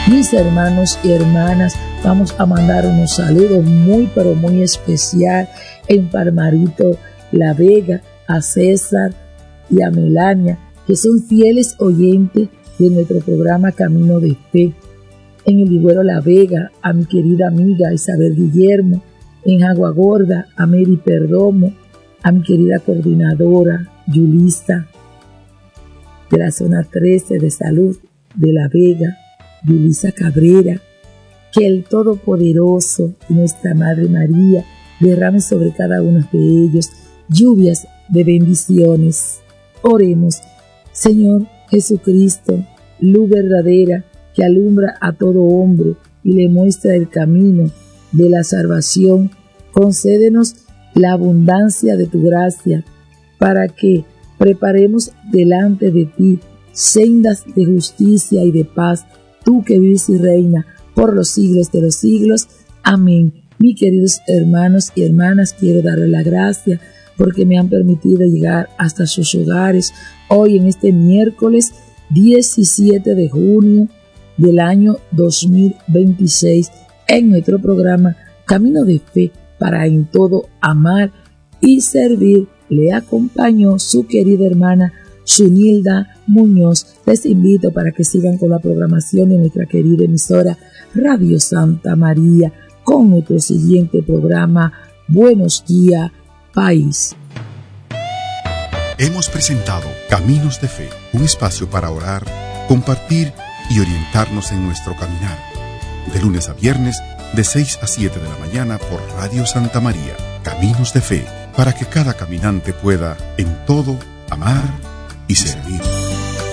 Mis hermanos y hermanas, vamos a mandar unos saludos muy pero muy especial en Palmarito, La Vega, a César y a Melania, que son fieles oyentes de nuestro programa Camino de Fe. En el Iguero La Vega, a mi querida amiga Isabel Guillermo. En Agua Gorda, a Mary Perdomo, a mi querida coordinadora Yulisa de la zona 13 de salud de La Vega, Yulisa Cabrera. Que el Todopoderoso y nuestra Madre María derrame sobre cada uno de ellos lluvias de bendiciones. Oremos. Señor Jesucristo, luz verdadera que alumbra a todo hombre y le muestra el camino de la salvación, concédenos la abundancia de tu gracia para que preparemos delante de ti sendas de justicia y de paz, tú que vives y reina por los siglos de los siglos. Amén. Mis queridos hermanos y hermanas, quiero darles la gracia porque me han permitido llegar hasta sus hogares hoy en este miércoles 17 de junio del año 2026 en nuestro programa Camino de Fe para en todo amar y servir. Le acompañó su querida hermana Zunilda Muñoz. Les invito para que sigan con la programación de nuestra querida emisora Radio Santa María con nuestro siguiente programa Buenos Días País. Hemos presentado Caminos de Fe, un espacio para orar, compartir y orientarnos en nuestro caminar. De lunes a viernes, de 6 a 7 de la mañana por Radio Santa María. Caminos de Fe, para que cada caminante pueda, en todo, amar y servir.